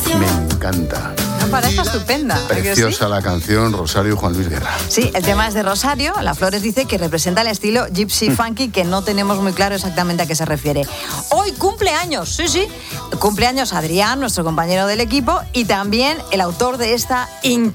Me encanta. Una pareja estupenda. Preciosa la canción, Rosario y Juan Luis Guerra. Sí, el tema es de Rosario. La Flores dice que representa el estilo gypsy funky, que no tenemos muy claro exactamente a qué se refiere. Hoy cumpleaños, sí. Cumpleaños Adrián, nuestro compañero del equipo, y también el autor de esta